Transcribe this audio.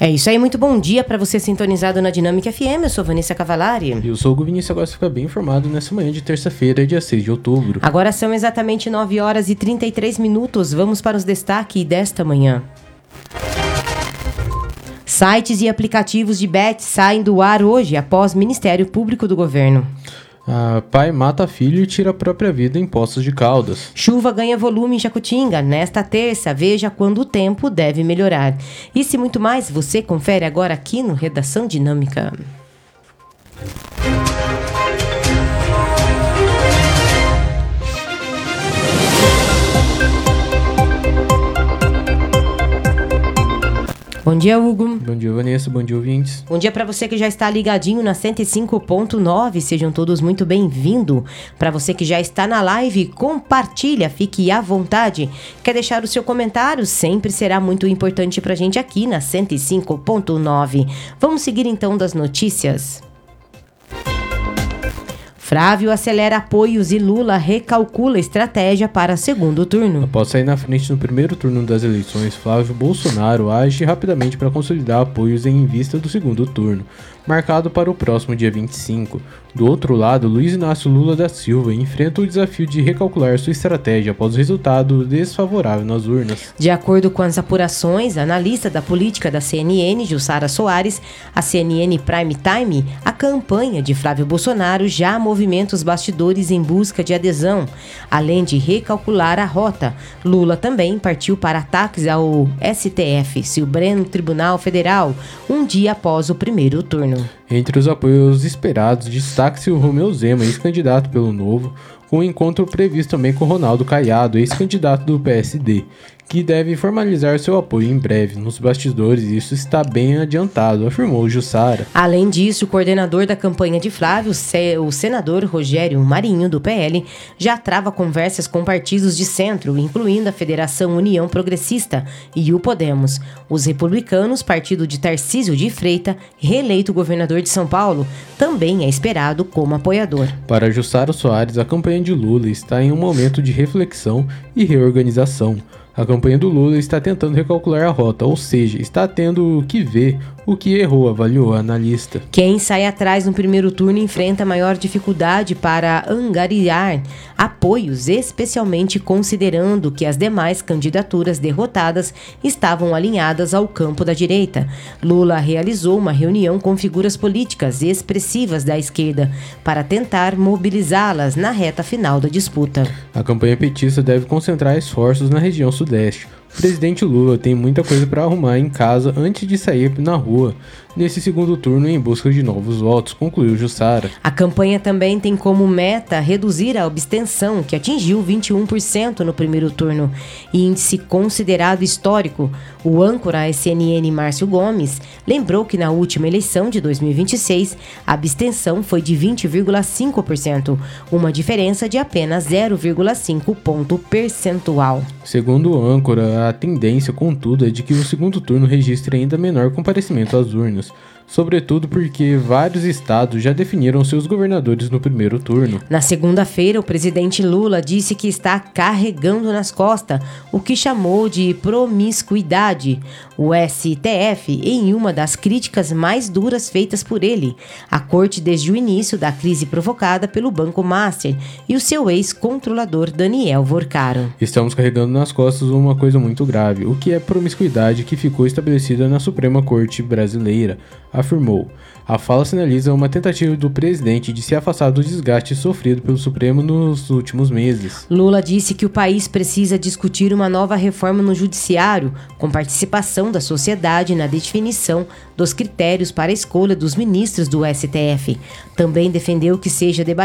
É isso aí, muito bom dia para você sintonizado na Dinâmica FM. Eu sou Vanessa Cavalari. E eu sou o Vinícius, agora você fica bem informado nessa manhã de terça-feira, dia 6 de outubro. Agora são exatamente 9 horas e 33 minutos. Vamos para os destaques desta manhã. Sites e aplicativos de bet saem do ar hoje após Ministério Público do Governo. Pai mata filho e tira a própria vida em Poços de Caldas. Chuva ganha volume em Jacutinga. Nesta terça, veja quando o tempo deve melhorar. Isso e muito mais você confere agora aqui no Redação Dinâmica. Bom dia, Hugo. Bom dia, Vanessa. Bom dia, ouvintes. Bom dia para você que já está ligadinho na 105.9. Sejam todos muito bem-vindos. Para você que já está na live, compartilha, fique à vontade. Quer deixar o seu comentário? Sempre será muito importante para a gente aqui na 105.9. Vamos seguir então das notícias. Flávio acelera apoios e Lula recalcula estratégia para segundo turno. Após sair na frente no primeiro turno das eleições, Flávio Bolsonaro age rapidamente para consolidar apoios em vista do segundo turno, marcado para o próximo dia 25. Do outro lado, Luiz Inácio Lula da Silva enfrenta o desafio de recalcular sua estratégia após o resultado desfavorável nas urnas. De acordo com as apurações, a analista da política da CNN, Jussara Soares, a CNN Prime Time, a campanha de Flávio Bolsonaro já movimenta os bastidores em busca de adesão. Além de recalcular a rota, Lula também partiu para ataques ao STF, Supremo Tribunal Federal, um dia após o primeiro turno. Entre os apoios esperados, destaque-se o Romeu Zema, ex-candidato pelo Novo, com um encontro previsto também com Ronaldo Caiado, ex-candidato do PSD, que deve formalizar seu apoio em breve. Nos bastidores, isso está bem adiantado, afirmou Jussara. Além disso, o coordenador da campanha de Flávio, o senador Rogério Marinho, do PL, já trava conversas com partidos de centro, incluindo a Federação União Progressista e o Podemos. Os republicanos, partido de Tarcísio de Freitas, reeleito governador de São Paulo, também é esperado como apoiador. Para Jussara Soares, a campanha de Lula está em um momento de reflexão e reorganização. A campanha do Lula está tentando recalcular a rota, ou seja, está tendo que ver o que errou, avaliou a analista. Quem sai atrás no primeiro turno enfrenta maior dificuldade para angariar apoios, especialmente considerando que as demais candidaturas derrotadas estavam alinhadas ao campo da direita. Lula realizou uma reunião com figuras políticas expressivas da esquerda para tentar mobilizá-las na reta final da disputa. A campanha petista deve concentrar esforços na região sudeste. O presidente Lula tem muita coisa para arrumar em casa antes de sair na rua nesse segundo turno em busca de novos votos, concluiu Jussara. A campanha também tem como meta reduzir a abstenção, que atingiu 21% no primeiro turno, índice considerado histórico. O âncora CNN Márcio Gomes lembrou que na última eleição de 2026, a abstenção foi de 20,5%, uma diferença de apenas 0,5 ponto percentual. Segundo o âncora, a tendência, contudo, é de que o segundo turno registre ainda menor comparecimento às urnas, sobretudo porque vários estados já definiram seus governadores no primeiro turno. Na segunda-feira, o presidente Lula disse que está carregando nas costas o que chamou de promiscuidade. O STF, em uma das críticas mais duras feitas por ele, a corte desde o início da crise provocada pelo Banco Master e o seu ex-controlador Daniel Vorcaro. Estamos carregando nas costas uma coisa muito grave, o que é promiscuidade que ficou estabelecida na Suprema Corte Brasileira, afirmou. A fala sinaliza uma tentativa do presidente de se afastar do desgaste sofrido pelo Supremo nos últimos meses. Lula disse que o país precisa discutir uma nova reforma no judiciário, com participação da sociedade na definição dos critérios para a escolha dos ministros do STF. Também defendeu que seja debatido